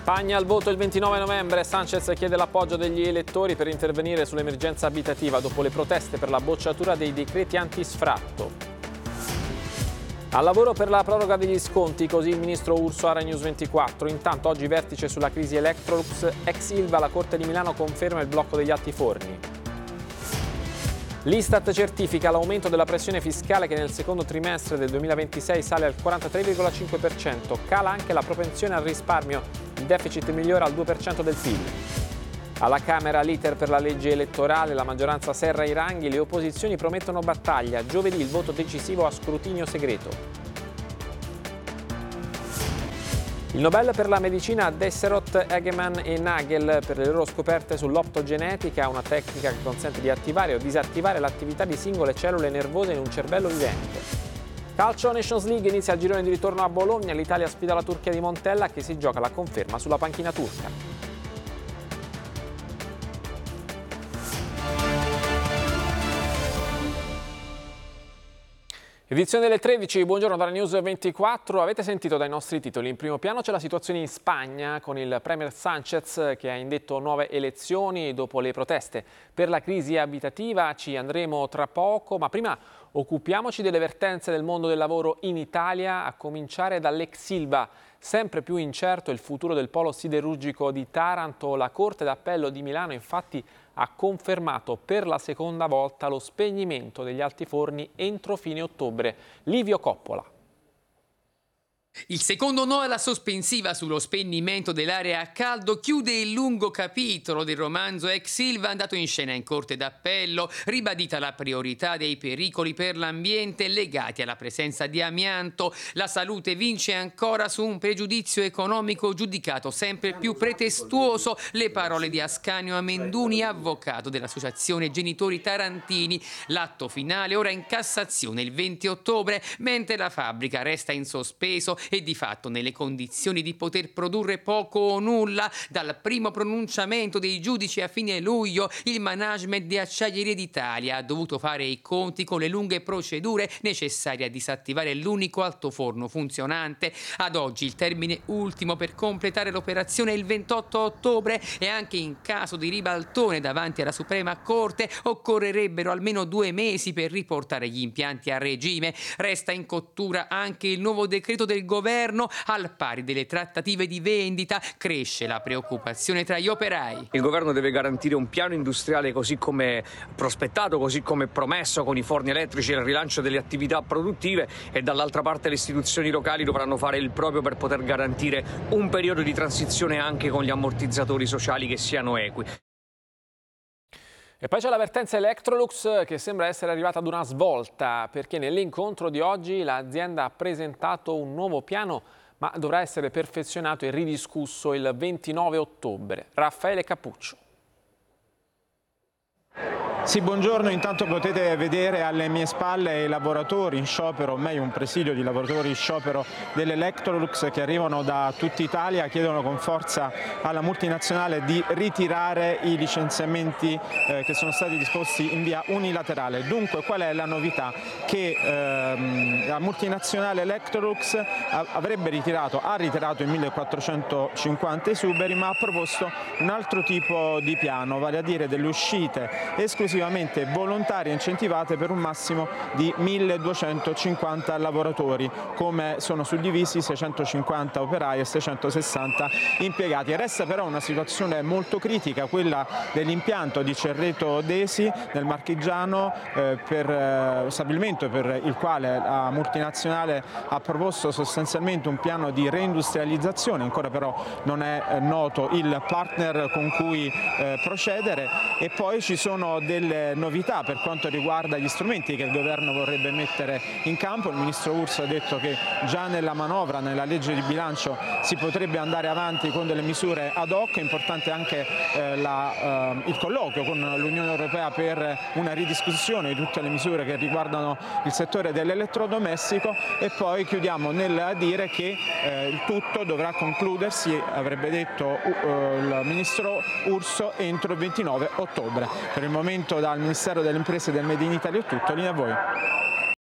Spagna al voto il 29 novembre. Sánchez chiede l'appoggio degli elettori per intervenire sull'emergenza abitativa dopo le proteste per la bocciatura dei decreti antisfratto. Al lavoro per la proroga degli sconti, così il ministro Urso a Rai News 24. Intanto oggi vertice sulla crisi Electrolux, ex Ilva, la Corte di Milano conferma il blocco degli altiforni. L'Istat certifica l'aumento della pressione fiscale che nel secondo trimestre del 2026 sale al 43,5%, cala anche la propensione al risparmio, il deficit migliora al 2% del PIL. Alla Camera l'iter per la legge elettorale, la maggioranza serra i ranghi, le opposizioni promettono battaglia, giovedì il voto decisivo a scrutinio segreto. Il Nobel per la medicina a Desserot, Egeman e Nagel per le loro scoperte sull'optogenetica, una tecnica che consente di attivare o disattivare l'attività di singole cellule nervose in un cervello vivente. Calcio Nations League, inizia il girone di ritorno a Bologna, l'Italia sfida la Turchia di Montella che si gioca la conferma sulla panchina turca. Edizione delle 13, buongiorno da News 24. Avete sentito dai nostri titoli. In primo piano c'è la situazione in Spagna con il premier Sánchez che ha indetto nuove elezioni dopo le proteste per la crisi abitativa. Ci andremo tra poco, ma prima occupiamoci delle vertenze del mondo del lavoro in Italia, a cominciare dall'ex Ilva. Sempre più incerto il futuro del polo siderurgico di Taranto. La Corte d'Appello di Milano infatti ha confermato per la seconda volta lo spegnimento degli altiforni entro fine ottobre. Livio Coppola. Il secondo no alla sospensiva sullo spegnimento dell'area a caldo chiude il lungo capitolo del romanzo ex Ilva andato in scena in Corte d'Appello, ribadita la priorità dei pericoli per l'ambiente legati alla presenza di amianto. La salute vince ancora su un pregiudizio economico giudicato sempre più pretestuoso. Le parole di Ascanio Amenduni, avvocato dell'Associazione Genitori Tarantini. L'atto finale ora in Cassazione il 20 ottobre, mentre la fabbrica resta in sospeso e di fatto nelle condizioni di poter produrre poco o nulla. Dal primo pronunciamento dei giudici a fine luglio, il management di Acciaierie d'Italia ha dovuto fare i conti con le lunghe procedure necessarie a disattivare l'unico altoforno funzionante. Ad oggi il termine ultimo per completare l'operazione è il 28 ottobre e anche in caso di ribaltone davanti alla Suprema Corte occorrerebbero almeno 2 mesi per riportare gli impianti a regime. Resta in cottura anche il nuovo decreto del governo, al pari delle trattative di vendita. Cresce la preoccupazione tra gli operai. Il governo deve garantire un piano industriale così come prospettato, così come promesso, con i forni elettrici e il rilancio delle attività produttive, e dall'altra parte le istituzioni locali dovranno fare il proprio per poter garantire un periodo di transizione anche con gli ammortizzatori sociali che siano equi. E poi c'è l'avvertenza Electrolux che sembra essere arrivata ad una svolta, perché nell'incontro di oggi l'azienda ha presentato un nuovo piano, ma dovrà essere perfezionato e ridiscusso il 29 ottobre. Raffaele Cappuccio. Sì, buongiorno. Intanto potete vedere alle mie spalle i lavoratori in sciopero, o meglio un presidio di lavoratori in sciopero dell'Electrolux che arrivano da tutta Italia, chiedono con forza alla multinazionale di ritirare i licenziamenti che sono stati disposti in via unilaterale. Dunque qual è la novità? Che la multinazionale Electrolux ha ritirato i 1450 esuberi, ma ha proposto un altro tipo di piano, vale a dire delle uscite esclusivamente volontarie incentivate per un massimo di 1250 lavoratori, come sono suddivisi 650 operai e 660 impiegati. Resta però una situazione molto critica, quella dell'impianto di Cerreto Desi nel Marchigiano, per stabilimento per il quale la multinazionale ha proposto sostanzialmente un piano di reindustrializzazione. Ancora però non è noto il partner con cui procedere. E poi ci sono delle novità per quanto riguarda gli strumenti che il governo vorrebbe mettere in campo. Il ministro Urso ha detto che già nella manovra, nella legge di bilancio, si potrebbe andare avanti con delle misure ad hoc. È importante anche il colloquio con l'Unione Europea per una ridiscussione di tutte le misure che riguardano il settore dell'elettrodomestico. E poi chiudiamo nel dire che il tutto dovrà concludersi, avrebbe detto il ministro Urso, entro il 29 ottobre. Per il momento dal Ministero delle Imprese e del Made in Italy è tutto, linea a voi.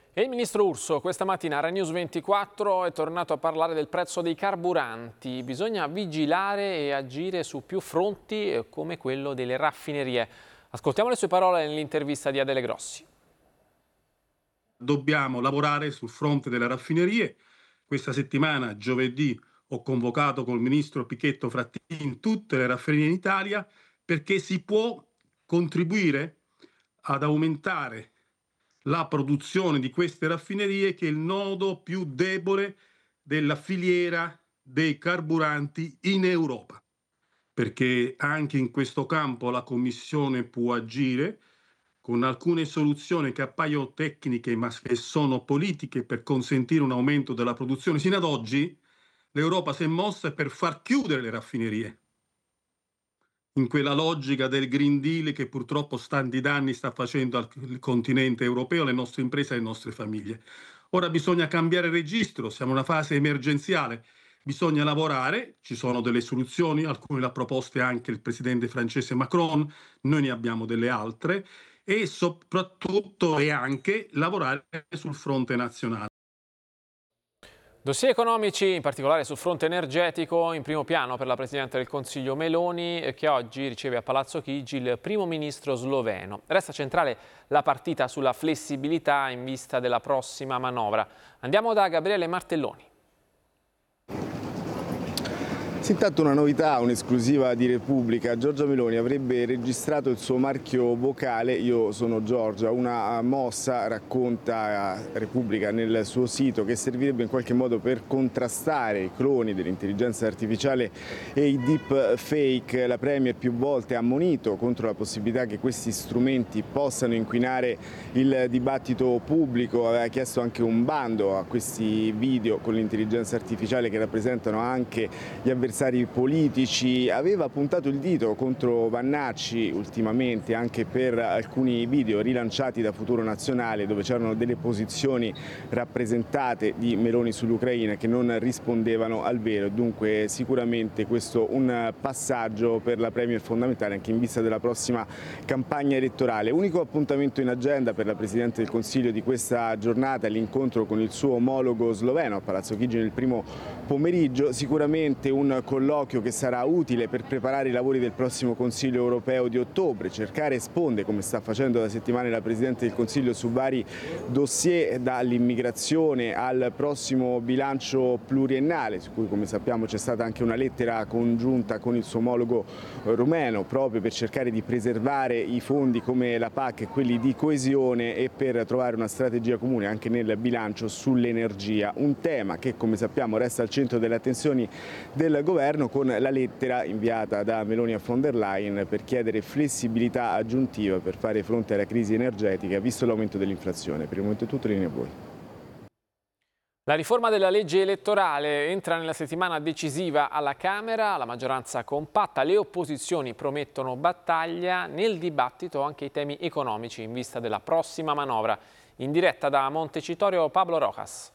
E il ministro Urso questa mattina a Rai News 24 è tornato a parlare del prezzo dei carburanti. Bisogna vigilare e agire su più fronti come quello delle raffinerie. Ascoltiamo le sue parole nell'intervista di Adele Grossi. Dobbiamo lavorare sul fronte delle raffinerie. Questa settimana, giovedì, ho convocato col ministro Pichetto Frattini tutte le raffinerie in Italia perché si può contribuire ad aumentare la produzione di queste raffinerie, che è il nodo più debole della filiera dei carburanti in Europa, perché anche in questo campo la Commissione può agire con alcune soluzioni che appaiono tecniche ma che sono politiche per consentire un aumento della produzione. Sino ad oggi l'Europa si è mossa per far chiudere le raffinerie, in quella logica del Green Deal che purtroppo tanti danni sta facendo al continente europeo, alle nostre imprese e alle nostre famiglie. Ora bisogna cambiare registro, siamo in una fase emergenziale, bisogna lavorare, ci sono delle soluzioni, alcune le ha proposte anche il presidente francese Macron, noi ne abbiamo delle altre, e soprattutto e anche lavorare sul fronte nazionale. Dossier economici, in particolare sul fronte energetico, in primo piano per la Presidente del Consiglio Meloni, che oggi riceve a Palazzo Chigi il primo ministro sloveno. Resta centrale la partita sulla flessibilità in vista della prossima manovra. Andiamo da Gabriele Martelloni. Intanto una novità, un'esclusiva di Repubblica. Giorgia Meloni avrebbe registrato il suo marchio vocale "Io sono Giorgia", una mossa, racconta Repubblica nel suo sito, che servirebbe in qualche modo per contrastare i cloni dell'intelligenza artificiale e i deep fake. La Premier più volte ha ammonito contro la possibilità che questi strumenti possano inquinare il dibattito pubblico, aveva chiesto anche un bando a questi video con l'intelligenza artificiale che rappresentano anche gli avversari politici, aveva puntato il dito contro Vannacci ultimamente anche per alcuni video rilanciati da Futuro Nazionale dove c'erano delle posizioni rappresentate di Meloni sull'Ucraina che non rispondevano al vero. Dunque sicuramente questo un passaggio per la Premier fondamentale anche in vista della prossima campagna elettorale. Unico appuntamento in agenda per la Presidente del Consiglio di questa giornata, l'incontro con il suo omologo sloveno a Palazzo Chigi nel primo pomeriggio, sicuramente un colloquio che sarà utile per preparare i lavori del prossimo Consiglio europeo di ottobre, cercare sponde, come sta facendo da settimane la Presidente del Consiglio, su vari dossier, dall'immigrazione al prossimo bilancio pluriennale, su cui come sappiamo c'è stata anche una lettera congiunta con il suo omologo rumeno, proprio per cercare di preservare i fondi come la PAC e quelli di coesione e per trovare una strategia comune anche nel bilancio sull'energia, un tema che come sappiamo resta al centro delle attenzioni del Governo, con la lettera inviata da Meloni a von der Leyen per chiedere flessibilità aggiuntiva per fare fronte alla crisi energetica visto l'aumento dell'inflazione. Per il momento è tutto, linea a voi. La riforma della legge elettorale entra nella settimana decisiva alla Camera, la maggioranza compatta, le opposizioni promettono battaglia, nel dibattito anche i temi economici in vista della prossima manovra. In diretta da Montecitorio Pablo Rojas.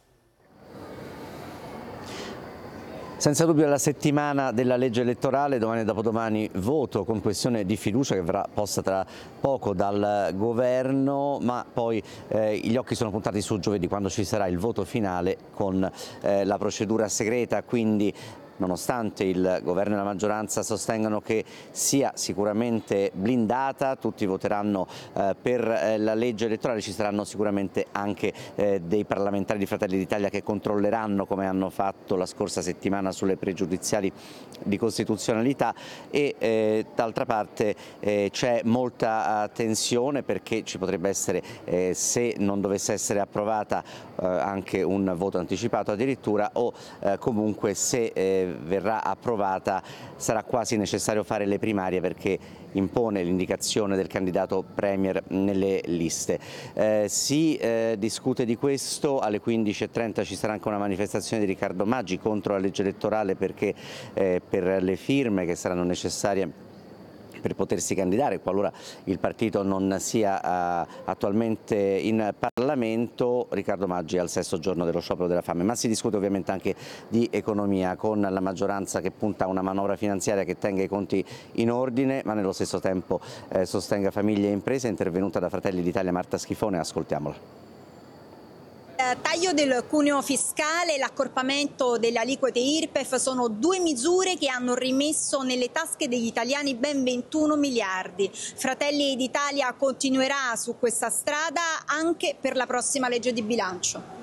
Senza dubbio è la settimana della legge elettorale, domani e dopodomani voto con questione di fiducia che verrà posta tra poco dal governo, ma poi gli occhi sono puntati su giovedì quando ci sarà il voto finale con la procedura segreta, quindi nonostante il governo e la maggioranza sostengano che sia sicuramente blindata, tutti voteranno per la legge elettorale, ci saranno sicuramente anche dei parlamentari di Fratelli d'Italia che controlleranno, come hanno fatto la scorsa settimana sulle pregiudiziali di costituzionalità, e d'altra parte c'è molta tensione perché ci potrebbe essere, se non dovesse essere approvata, anche un voto anticipato addirittura, o comunque se verrà approvata sarà quasi necessario fare le primarie perché impone l'indicazione del candidato premier nelle liste. Si discute di questo, alle 15:30 ci sarà anche una manifestazione di Riccardo Maggi contro la legge elettorale perché per le firme che saranno necessarie per potersi candidare qualora il partito non sia attualmente in Parlamento. Riccardo Maggi è al 6° giorno dello sciopero della fame, ma si discute ovviamente anche di economia con la maggioranza che punta a una manovra finanziaria che tenga i conti in ordine ma nello stesso tempo sostenga famiglie e imprese. È intervenuta da Fratelli d'Italia Marta Schifone, ascoltiamola. Il taglio del cuneo fiscale e l'accorpamento delle aliquote IRPEF sono due misure che hanno rimesso nelle tasche degli italiani ben 21 miliardi. Fratelli d'Italia continuerà su questa strada anche per la prossima legge di bilancio.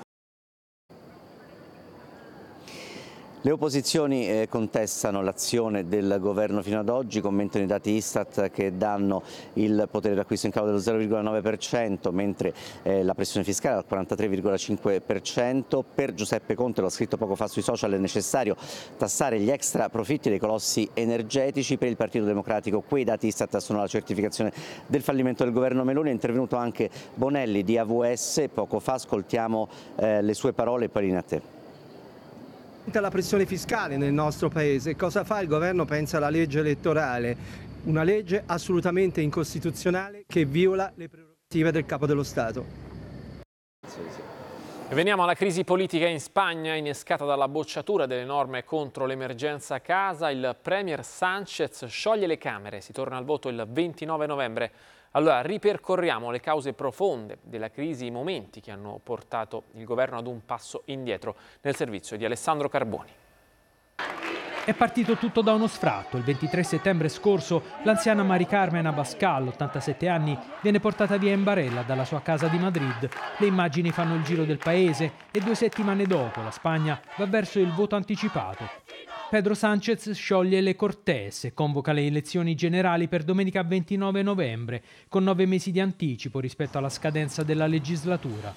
Le opposizioni contestano l'azione del governo fino ad oggi, commentano i dati Istat che danno il potere d'acquisto in calo dello 0,9%, mentre la pressione fiscale al 43,5%. Per Giuseppe Conte, l'ho scritto poco fa sui social, è necessario tassare gli extra profitti dei colossi energetici. Per il Partito Democratico quei dati Istat sono la certificazione del fallimento del governo Meloni. È intervenuto anche Bonelli di AVS poco fa, ascoltiamo le sue parole e poi linea a te. La pressione fiscale nel nostro paese, cosa fa il governo? Pensa alla legge elettorale, una legge assolutamente incostituzionale che viola le prerogative del Capo dello Stato. Veniamo alla crisi politica in Spagna, innescata dalla bocciatura delle norme contro l'emergenza casa. Il premier Sánchez scioglie le Camere, si torna al voto il 29 novembre. Allora ripercorriamo le cause profonde della crisi, i momenti che hanno portato il governo ad un passo indietro, nel servizio di Alessandro Carboni. È partito tutto da uno sfratto. Il 23 settembre scorso l'anziana Mari Carmen Abascal, 87 anni, viene portata via in barella dalla sua casa di Madrid. Le immagini fanno il giro del paese e 2 settimane dopo la Spagna va verso il voto anticipato. Pedro Sánchez scioglie le Cortes e convoca le elezioni generali per domenica 29 novembre, con 9 mesi di anticipo rispetto alla scadenza della legislatura.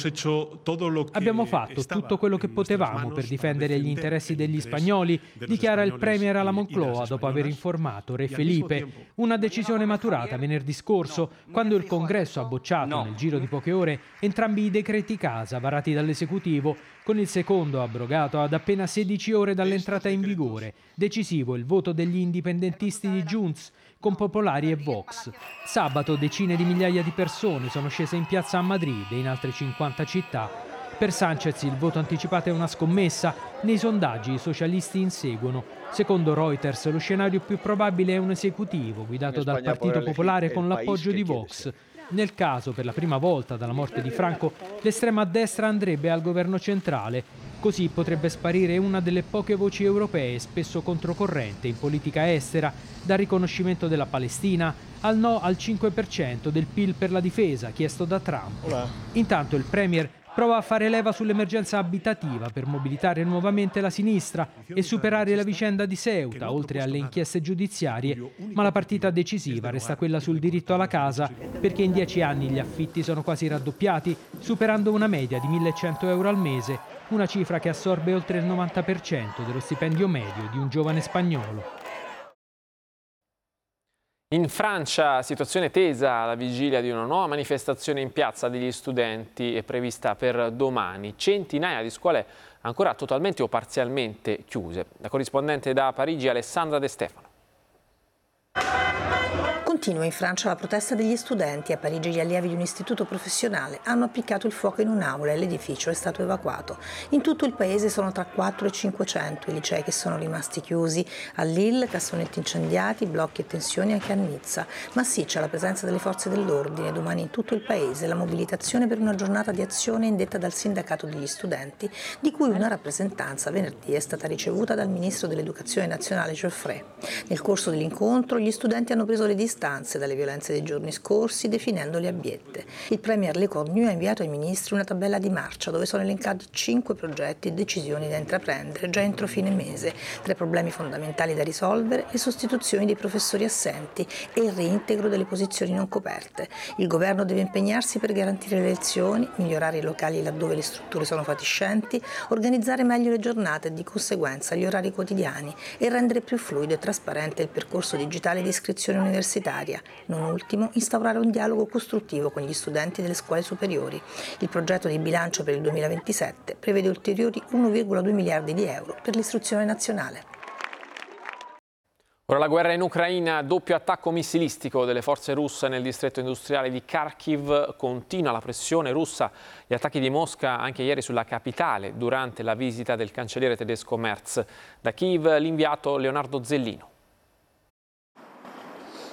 Abbiamo fatto tutto quello che potevamo per difendere gli interessi degli spagnoli, dichiara il premier alla Moncloa dopo aver informato Re Felipe. Una decisione maturata venerdì scorso, quando il Congresso ha bocciato nel giro di poche ore entrambi i decreti casa varati dall'esecutivo, con il secondo abrogato ad appena 16 ore dall'entrata in vigore. Decisivo il voto degli indipendentisti di Junts, con Popolari e Vox. Sabato decine di migliaia di persone sono scese in piazza a Madrid e in altre 50 città. Per Sánchez il voto anticipato è una scommessa. Nei sondaggi i socialisti inseguono. Secondo Reuters lo scenario più probabile è un esecutivo guidato dal Partito Popolare con l'appoggio di Vox. Nel caso, per la prima volta dalla morte di Franco, l'estrema destra andrebbe al governo centrale. Così potrebbe sparire una delle poche voci europee spesso controcorrente in politica estera, dal riconoscimento della Palestina al no al 5% del PIL per la difesa chiesto da Trump. Intanto il premier prova a fare leva sull'emergenza abitativa per mobilitare nuovamente la sinistra e superare la vicenda di Ceuta, oltre alle inchieste giudiziarie, ma la partita decisiva resta quella sul diritto alla casa, perché in 10 anni gli affitti sono quasi raddoppiati, superando una media di 1.100 euro al mese, una cifra che assorbe oltre il 90% dello stipendio medio di un giovane spagnolo. In Francia, situazione tesa alla vigilia di una nuova manifestazione in piazza degli studenti è prevista per domani. Centinaia di scuole ancora totalmente o parzialmente chiuse. La corrispondente da Parigi, Alessandra De Stefano. Continua in Francia la protesta degli studenti. A Parigi gli allievi di un istituto professionale hanno appiccato il fuoco in un'aula e l'edificio è stato evacuato. In tutto il paese sono tra 4 e 500 i licei che sono rimasti chiusi. A Lille, cassonetti incendiati, blocchi e tensioni anche a Nizza. Massiccia la presenza delle forze dell'ordine. Domani in tutto il paese la mobilitazione per una giornata di azione indetta dal sindacato degli studenti, di cui una rappresentanza venerdì è stata ricevuta dal ministro dell'Educazione nazionale Geoffrey. Nel corso dell'incontro gli studenti hanno preso le distanze dalle violenze dei giorni scorsi, definendole abiette. Il premier Le Cornu ha inviato ai ministri una tabella di marcia dove sono elencati 5 progetti e decisioni da intraprendere già entro fine mese. 3 problemi fondamentali da risolvere: le sostituzioni dei professori assenti e il reintegro delle posizioni non coperte. Il governo deve impegnarsi per garantire le lezioni, migliorare i locali laddove le strutture sono fatiscenti, organizzare meglio le giornate e di conseguenza gli orari quotidiani e rendere più fluido e trasparente il percorso digitale di iscrizione universitaria. Non ultimo, instaurare un dialogo costruttivo con gli studenti delle scuole superiori. Il progetto di bilancio per il 2027 prevede ulteriori 1,2 miliardi di euro per l'istruzione nazionale. Ora la guerra in Ucraina, doppio attacco missilistico delle forze russe nel distretto industriale di Kharkiv, continua la pressione russa, gli attacchi di Mosca anche ieri sulla capitale durante la visita del cancelliere tedesco Merz. Da Kiev l'inviato Leonardo Zellino.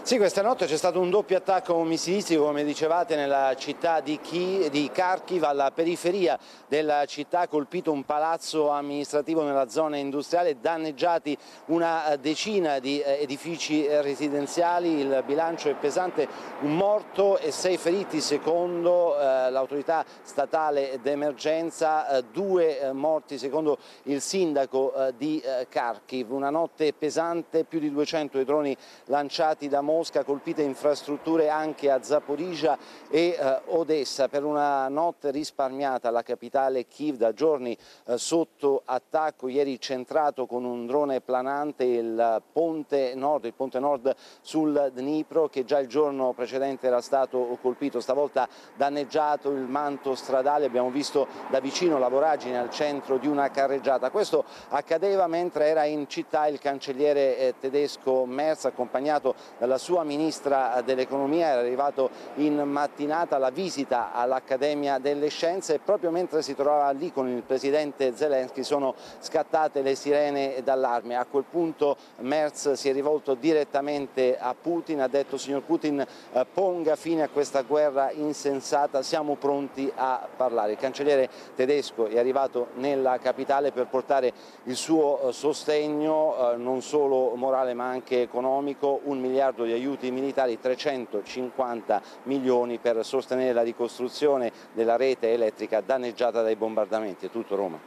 Sì, questa notte c'è stato un doppio attacco missilistico, come dicevate, nella città di Kharkiv, alla periferia della città, colpito un palazzo amministrativo nella zona industriale, danneggiati una decina di edifici residenziali, il bilancio è pesante, un morto e 6 feriti secondo l'autorità statale d'emergenza, 2 morti secondo il sindaco di Kharkiv, una notte pesante, più di 200 i droni lanciati da Mosca, colpite infrastrutture anche a Zaporizhzhia e Odessa, per una notte risparmiata la capitale Kiev, da giorni sotto attacco, ieri centrato con un drone planante il ponte nord sul Dnipro, che già il giorno precedente era stato colpito, stavolta danneggiato il manto stradale, abbiamo visto da vicino la voragine al centro di una carreggiata. Questo accadeva mentre era in città il cancelliere tedesco Merz, accompagnato dalla sua ministra dell'economia. Era arrivato in mattinata alla visita all'Accademia delle Scienze e proprio mentre si trovava lì con il presidente Zelensky sono scattate le sirene d'allarme. A quel punto Merz si è rivolto direttamente a Putin, ha detto: signor Putin, ponga fine a questa guerra insensata, siamo pronti a parlare. Il cancelliere tedesco è arrivato nella capitale per portare il suo sostegno non solo morale ma anche economico, 1 miliardo di aiuti militari, 350 milioni per sostenere la ricostruzione della rete elettrica danneggiata dai bombardamenti. È tutto, Roma.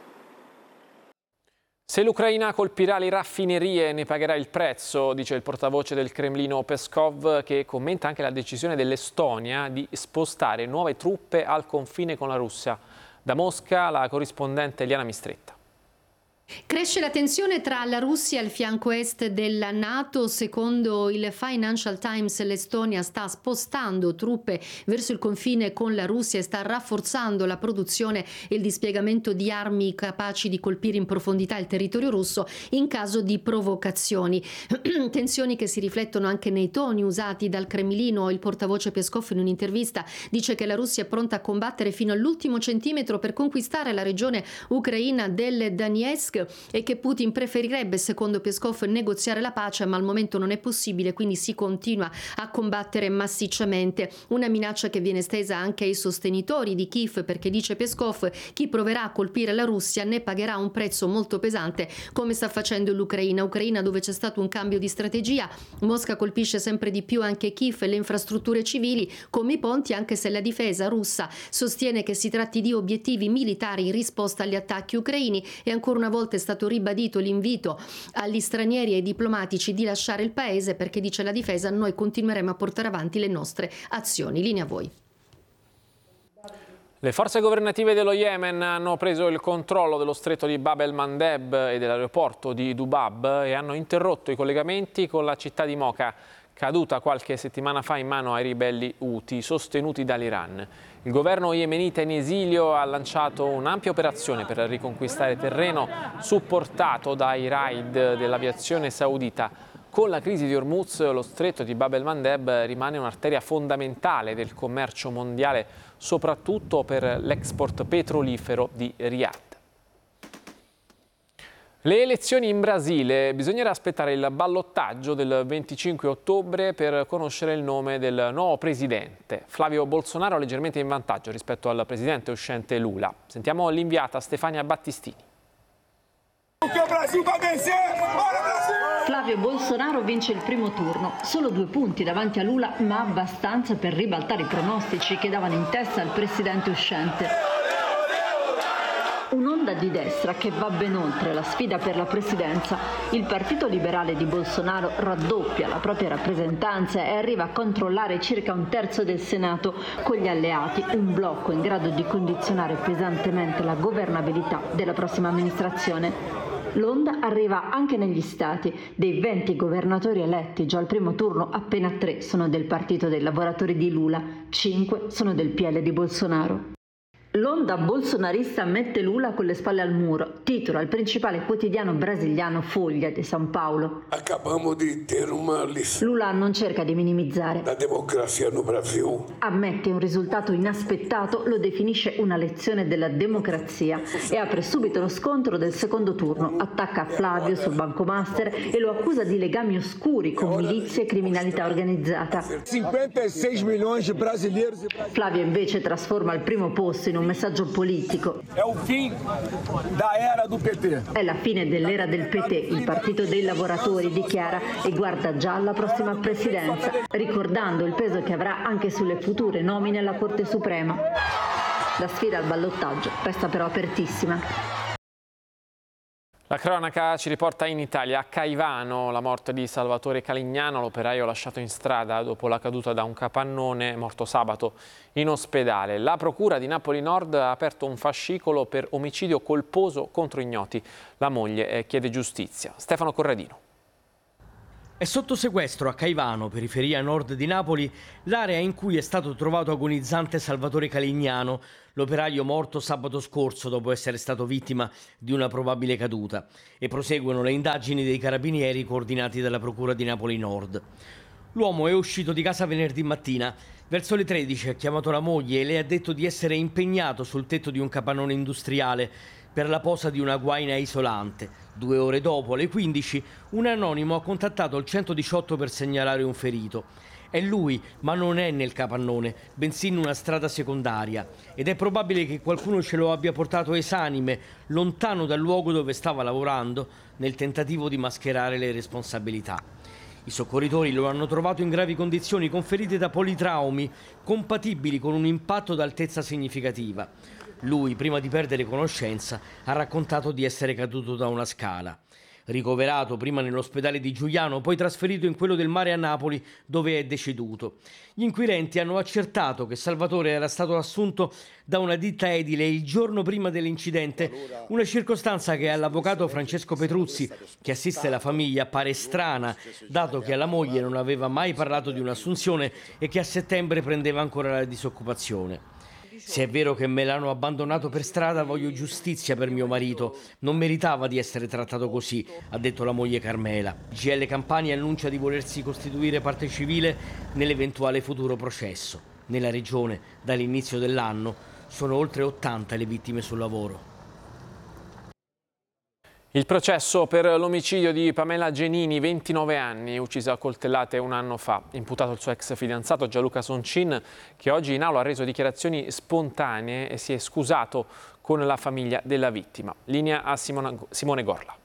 Se l'Ucraina colpirà le raffinerie ne pagherà il prezzo, dice il portavoce del Cremlino Peskov, che commenta anche la decisione dell'Estonia di spostare nuove truppe al confine con la Russia. Da Mosca la corrispondente Eliana Mistretta. Cresce la tensione tra la Russia e il fianco est della NATO. Secondo il Financial Times, l'Estonia sta spostando truppe verso il confine con la Russia e sta rafforzando la produzione e il dispiegamento di armi capaci di colpire in profondità il territorio russo in caso di provocazioni. Tensioni che si riflettono anche nei toni usati dal Cremlino. Il portavoce Peskov in un'intervista dice che la Russia è pronta a combattere fino all'ultimo centimetro per conquistare la regione ucraina del Donetsk e che Putin preferirebbe, secondo Peskov, negoziare la pace, ma al momento non è possibile, quindi si continua a combattere massicciamente. Una minaccia che viene estesa anche ai sostenitori di Kiev, perché, dice Peskov, chi proverà a colpire la Russia ne pagherà un prezzo molto pesante, come sta facendo l'Ucraina, dove c'è stato un cambio di strategia. Mosca colpisce sempre di più anche Kiev e le infrastrutture civili come i ponti, anche se la difesa russa sostiene che si tratti di obiettivi militari in risposta agli attacchi ucraini. E ancora una volta è stato ribadito l'invito agli stranieri e ai diplomatici di lasciare il paese, perché, dice la difesa, noi continueremo a portare avanti le nostre azioni. Linea a voi. Le forze governative dello Yemen hanno preso il controllo dello stretto di Bab el-Mandeb e dell'aeroporto di Dubab e hanno interrotto i collegamenti con la città di Mocha, caduta qualche settimana fa in mano ai ribelli Houthi sostenuti dall'Iran. Il governo yemenita in esilio ha lanciato un'ampia operazione per riconquistare terreno supportato dai raid dell'aviazione saudita. Con la crisi di Hormuz, lo stretto di Bab el-Mandeb rimane un'arteria fondamentale del commercio mondiale, soprattutto per l'export petrolifero di Riyadh. Le elezioni in Brasile: bisognerà aspettare il ballottaggio del 25 ottobre per conoscere il nome del nuovo presidente. Flavio Bolsonaro leggermente in vantaggio rispetto al presidente uscente Lula. Sentiamo l'inviata Stefania Battistini. Flavio Bolsonaro vince il primo turno, solo 2 punti davanti a Lula, ma abbastanza per ribaltare i pronostici che davano in testa al presidente uscente. Un'onda di destra che va ben oltre la sfida per la presidenza. Il Partito Liberale di Bolsonaro raddoppia la propria rappresentanza e arriva a controllare circa 1/3 del Senato. Con gli alleati, un blocco in grado di condizionare pesantemente la governabilità della prossima amministrazione. L'onda arriva anche negli stati. Dei 20 governatori eletti già al primo turno, appena 3 sono del Partito dei Lavoratori di Lula, 5 sono del PL di Bolsonaro. L'onda bolsonarista mette Lula con le spalle al muro, titola il principale quotidiano brasiliano Folha de São Paulo. Acabamos di ter uma lição. Lula non cerca di minimizzare. La democrazia no Brasil. Ammette un risultato inaspettato, lo definisce una lezione della democrazia e apre subito lo scontro del secondo turno. Attacca Flávio sul banco master e lo accusa di legami oscuri con milizie e criminalità organizzata. 56 milioni di brasileiros. Flávio invece trasforma il primo posto in un messaggio politico. È il fine da era do PT. È la fine dell'era del PT, il partito dei lavoratori, dichiara, e guarda già alla prossima presidenza, ricordando il peso che avrà anche sulle future nomine alla Corte Suprema. La sfida al ballottaggio resta però apertissima. La cronaca ci riporta in Italia. A Caivano, la morte di Salvatore Calignano, l'operaio lasciato in strada dopo la caduta da un capannone, morto sabato in ospedale. La Procura di Napoli Nord ha aperto un fascicolo per omicidio colposo contro ignoti. La moglie chiede giustizia. Stefano Corradino. È sotto sequestro a Caivano, periferia nord di Napoli, l'area in cui è stato trovato agonizzante Salvatore Calignano, l'operaio morto sabato scorso dopo essere stato vittima di una probabile caduta, e proseguono le indagini dei carabinieri coordinati dalla Procura di Napoli Nord. L'uomo è uscito di casa venerdì mattina. Verso le 13 ha chiamato la moglie e le ha detto di essere impegnato sul tetto di un capannone industriale per la posa di una guaina isolante. 2 ore dopo, alle 15, un anonimo ha contattato il 118 per segnalare un ferito. È lui, ma non è nel capannone, bensì in una strada secondaria, ed è probabile che qualcuno ce lo abbia portato esanime, lontano dal luogo dove stava lavorando, nel tentativo di mascherare le responsabilità. I soccorritori lo hanno trovato in gravi condizioni, con ferite da politraumi, compatibili con un impatto d'altezza significativa. Lui, prima di perdere conoscenza, ha raccontato di essere caduto da una scala. Ricoverato prima nell'ospedale di Giuliano, poi trasferito in quello del Mare a Napoli, dove è deceduto. Gli inquirenti hanno accertato che Salvatore era stato assunto da una ditta edile il giorno prima dell'incidente, una circostanza che all'avvocato Francesco Petruzzi, che assiste la famiglia, pare strana, dato che alla moglie non aveva mai parlato di un'assunzione e che a settembre prendeva ancora la disoccupazione. Se è vero che me l'hanno abbandonato per strada, voglio giustizia per mio marito. Non meritava di essere trattato così, ha detto la moglie Carmela. GL Campania annuncia di volersi costituire parte civile nell'eventuale futuro processo. Nella regione, dall'inizio dell'anno, sono oltre 80 le vittime sul lavoro. Il processo per l'omicidio di Pamela Genini, 29 anni, uccisa a coltellate un anno fa. Imputato il suo ex fidanzato Gianluca Soncin, che oggi in aula ha reso dichiarazioni spontanee e si è scusato con la famiglia della vittima. Linea a Simone Gorla.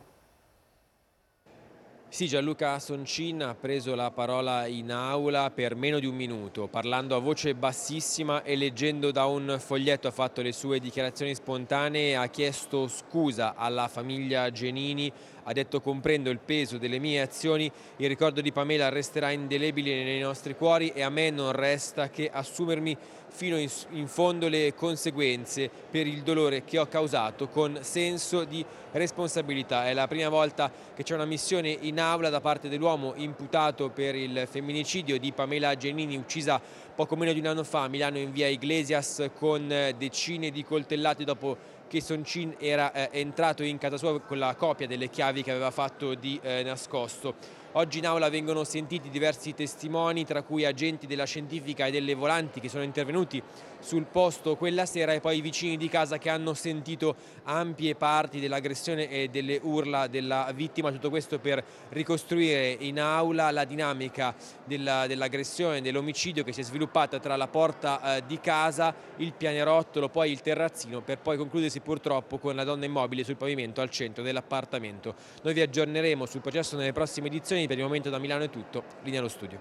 Sì, Gianluca Soncin ha preso la parola in aula per meno di un minuto, parlando a voce bassissima e leggendo da un foglietto. Ha fatto le sue dichiarazioni spontanee, ha chiesto scusa alla famiglia Genini, ha detto: comprendo il peso delle mie azioni, il ricordo di Pamela resterà indelebile nei nostri cuori e a me non resta che assumermi fino in fondo le conseguenze per il dolore che ho causato con senso di responsabilità. È la prima volta che c'è una missione in aula da parte dell'uomo imputato per il femminicidio di Pamela Genini, uccisa poco meno di un anno fa a Milano in via Iglesias con decine di coltellate dopo che Soncin era entrato in casa sua con la copia delle chiavi che aveva fatto di nascosto. Oggi in aula vengono sentiti diversi testimoni, tra cui agenti della scientifica e delle volanti che sono intervenuti sul posto quella sera, e poi i vicini di casa che hanno sentito ampie parti dell'aggressione e delle urla della vittima. Tutto questo per ricostruire in aula la dinamica dell'aggressione, dell'omicidio che si è sviluppata tra la porta di casa, il pianerottolo, poi il terrazzino, per poi concludersi purtroppo con la donna immobile sul pavimento al centro dell'appartamento. Noi vi aggiorneremo sul processo nelle prossime edizioni. Per il momento da Milano è tutto, linea allo studio.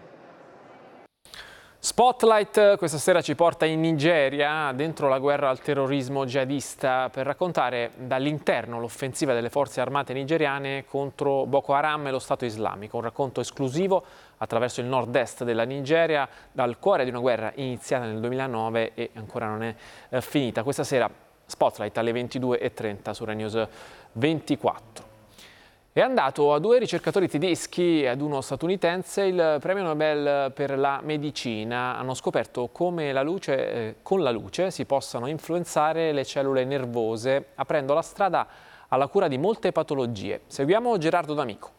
Spotlight questa sera ci porta in Nigeria, dentro la guerra al terrorismo jihadista, per raccontare dall'interno l'offensiva delle forze armate nigeriane contro Boko Haram e lo Stato islamico. Un racconto esclusivo attraverso il nord-est della Nigeria, dal cuore di una guerra iniziata nel 2009 e ancora non è finita. Questa sera Spotlight alle 22:30 su Rai News 24. È andato a 2 ricercatori tedeschi e ad uno statunitense il premio Nobel per la medicina. Hanno scoperto come con la luce si possano influenzare le cellule nervose, aprendo la strada alla cura di molte patologie. Seguiamo Gerardo D'Amico.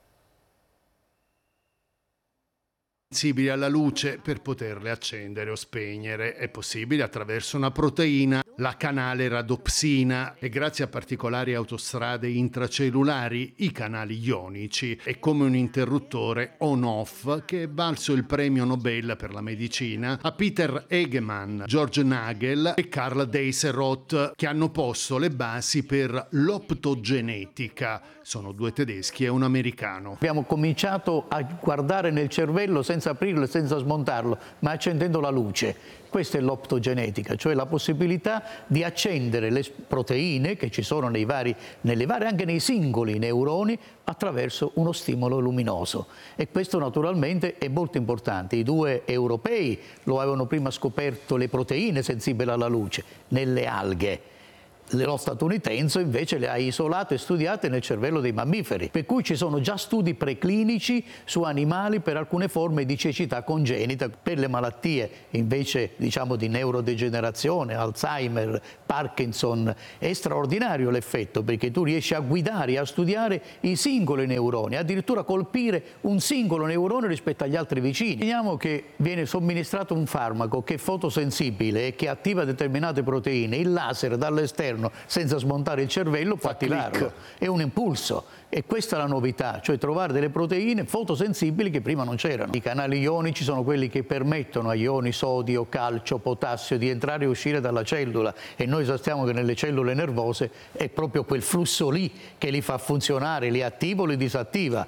Sensibili alla luce per poterle accendere o spegnere. È possibile attraverso una proteina, la canale radopsina, e grazie a particolari autostrade intracellulari, i canali ionici. È come un interruttore on-off che è valso il premio Nobel per la medicina a Peter Egemann, George Nagel e Karl Deisseroth, che hanno posto le basi per l'optogenetica. Sono 2 tedeschi e un americano. Abbiamo cominciato a guardare nel cervello senza aprirlo e senza smontarlo, ma accendendo la luce. Questa è l'optogenetica, cioè la possibilità di accendere le proteine che ci sono anche nei singoli neuroni attraverso uno stimolo luminoso. E questo naturalmente è molto importante. I 2 europei lo avevano prima scoperto, le proteine sensibili alla luce, nelle alghe. Lo statunitense invece le ha isolate e studiate nel cervello dei mammiferi, per cui ci sono già studi preclinici su animali per alcune forme di cecità congenita. Per le malattie invece di neurodegenerazione, Alzheimer, Parkinson, è straordinario l'effetto, perché tu riesci a guidare e a studiare i singoli neuroni, addirittura colpire un singolo neurone rispetto agli altri vicini. Vediamo che viene somministrato un farmaco che è fotosensibile e che attiva determinate proteine, il laser dall'esterno senza smontare il cervello può attivarlo, è un impulso, e questa è la novità, cioè trovare delle proteine fotosensibili che prima non c'erano. I canali ionici sono quelli che permettono agli ioni sodio, calcio, potassio di entrare e uscire dalla cellula, e noi sappiamo che nelle cellule nervose è proprio quel flusso lì che li fa funzionare, li attiva o li disattiva.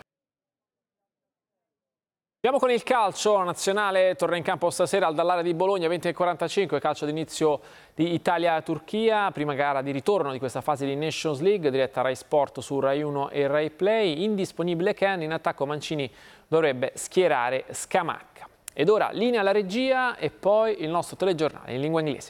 Andiamo con il calcio. La nazionale torna in campo stasera al Dall'Ara di Bologna, 20:45, calcio d'inizio di Italia-Turchia, prima gara di ritorno di questa fase di Nations League, diretta Rai Sport su Rai 1 e Rai Play. Indisponibile Ken, in attacco Mancini dovrebbe schierare Scamacca. Ed ora linea alla regia e poi il nostro telegiornale in lingua inglese.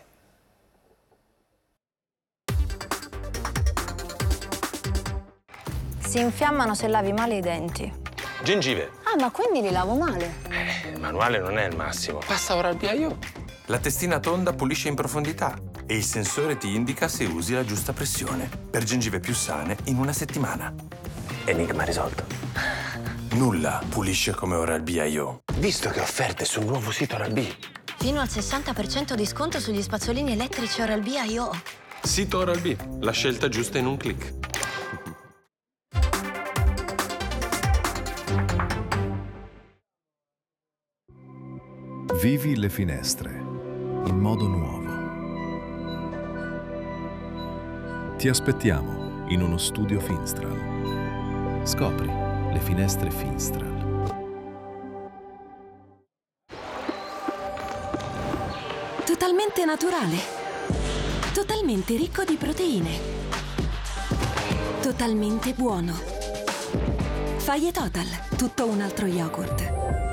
Si infiammano se lavi male i denti. Gengive. Ah, ma quindi li lavo male? Il manuale non è il massimo. Passa Oral-B. La testina tonda pulisce in profondità e il sensore ti indica se usi la giusta pressione. Per gengive più sane in una settimana. Enigma risolto. Nulla pulisce come Oral-B. Visto che offerte sul nuovo sito Oral-B. Fino al 60% di sconto sugli spazzolini elettrici Oral-B IO. Sito Oral-B, la scelta giusta in un click. Vivi le finestre in modo nuovo. Ti aspettiamo in uno studio Finstral. Scopri le finestre Finstral. Totalmente naturale. Totalmente ricco di proteine. Totalmente buono. Faglie Total, tutto un altro yogurt.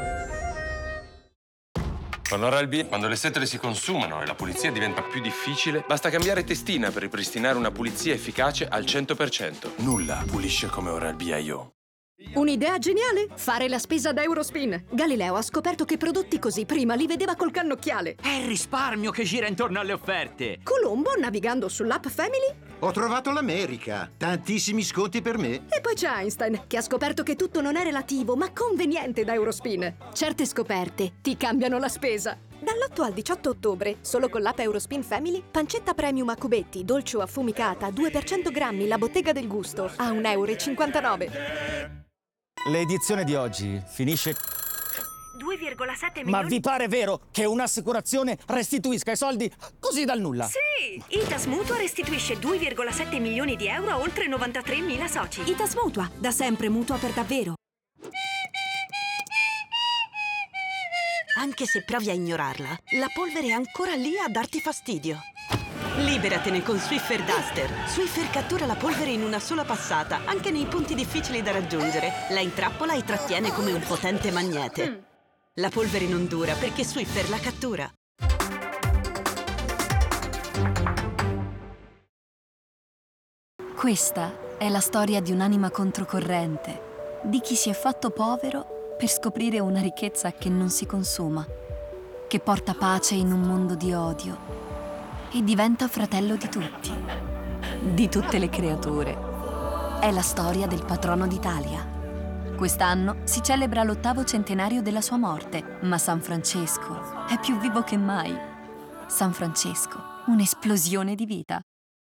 Con Oral-B, quando le setole si consumano e la pulizia diventa più difficile, basta cambiare testina per ripristinare una pulizia efficace al 100%. Nulla pulisce come Oral-B. Un'idea geniale? Fare la spesa da Eurospin. Galileo ha scoperto che prodotti così prima li vedeva col cannocchiale. È il risparmio che gira intorno alle offerte. Colombo, navigando sull'app Family. Ho trovato l'America. Tantissimi sconti per me. E poi c'è Einstein, che ha scoperto che tutto non è relativo, ma conveniente da Eurospin. Certe scoperte ti cambiano la spesa. Dall'8 al 18 ottobre, solo con l'app Eurospin Family, pancetta premium a cubetti, dolce o affumicata, 2 per 100 grammi, la bottega del gusto, a 1,59 €. L'edizione di oggi finisce... 2,7 milioni... Ma vi pare vero che un'assicurazione restituisca i soldi così dal nulla? Sì! Itas Mutua restituisce 2,7 milioni di euro a oltre 93.000 soci. Itas Mutua, da sempre mutua per davvero. Anche se provi a ignorarla, la polvere è ancora lì a darti fastidio. Liberatene con Swiffer Duster. Swiffer cattura la polvere in una sola passata, anche nei punti difficili da raggiungere. La intrappola e trattiene come un potente magnete. La polvere non dura perché Swiffer la cattura. Questa È la storia di un'anima controcorrente, di chi si è fatto povero per scoprire una ricchezza che non si consuma, che porta pace in un mondo di odio e diventa fratello di tutti, di tutte le creature. È la storia del patrono d'Italia. Quest'anno si celebra l'8° centenario della sua morte, ma San Francesco è più vivo che mai. San Francesco, un'esplosione di vita.